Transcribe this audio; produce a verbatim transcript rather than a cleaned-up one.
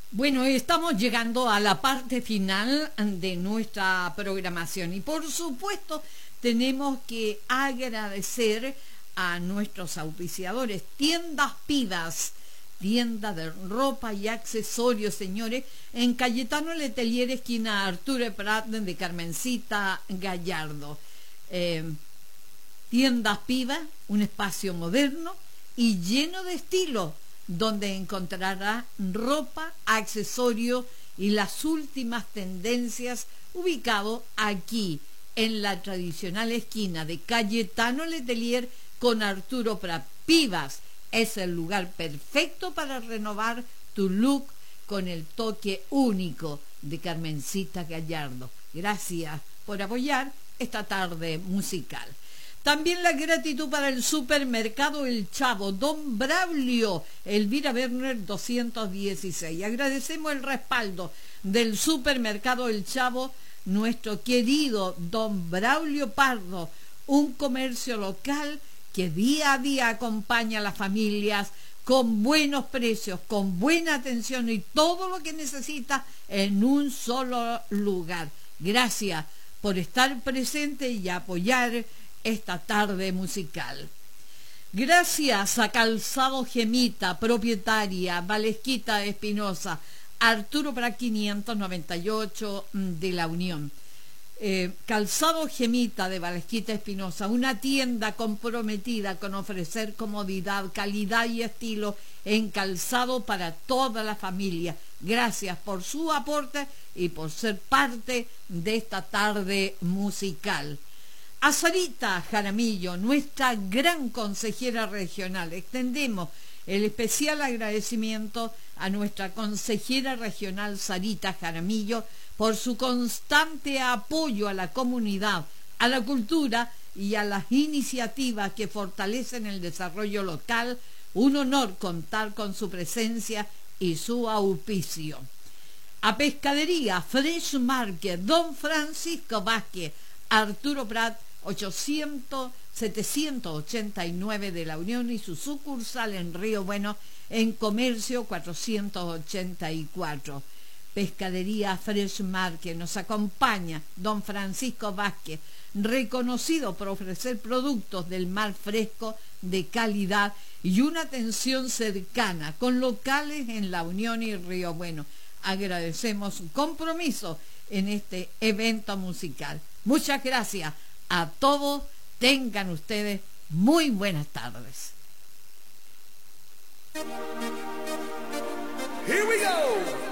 Bueno, estamos llegando a la parte final de nuestra programación y por supuesto tenemos que agradecer a nuestros auspiciadores, Tiendas Pivas, tienda de ropa y accesorios, señores, en Cayetano Letelier, esquina Arturo Prat de Carmencita Gallardo. Eh, Tiendas Pivas, un espacio moderno y lleno de estilo, donde encontrará ropa, accesorios y las últimas tendencias, ubicado aquí en la tradicional esquina de Cayetano Letelier con Arturo Prat. Pivas es el lugar perfecto para renovar tu look con el toque único de Carmencita Gallardo. Gracias por apoyar esta tarde musical. También la gratitud para el supermercado El Chavo, Don Braulio, Elvira Werner doscientos dieciséis. Agradecemos el respaldo del supermercado El Chavo, nuestro querido Don Braulio Pardo, un comercio local que día a día acompaña a las familias con buenos precios, con buena atención y todo lo que necesita en un solo lugar. Gracias por estar presente y apoyar esta tarde musical. Gracias a Calzado Gemita, propietaria, Valesquita Espinosa, Arturo Prat quinientos noventa y ocho de La Unión. Eh, Calzado Gemita de Valesquita Espinosa, una tienda comprometida con ofrecer comodidad, calidad y estilo en calzado para toda la familia. Gracias por su aporte y por ser parte de esta tarde musical. A Sarita Jaramillo, nuestra gran consejera regional, extendemos el especial agradecimiento a nuestra consejera regional Sarita Jaramillo por su constante apoyo a la comunidad, a la cultura y a las iniciativas que fortalecen el desarrollo local. Un honor contar con su presencia y su auspicio. A Pescadería Fresh Market, Don Francisco Vázquez, Arturo Prat ochocientos, setecientos ochenta y nueve de La Unión y su sucursal en Río Bueno en Comercio cuatrocientos ochenta y cuatro. Pescadería Fresh Market, nos acompaña Don Francisco Vázquez, reconocido por ofrecer productos del mar fresco de calidad y una atención cercana con locales en La Unión y Río Bueno. Agradecemos su compromiso en este evento musical. Muchas gracias a todos, tengan ustedes muy buenas tardes. Here we go.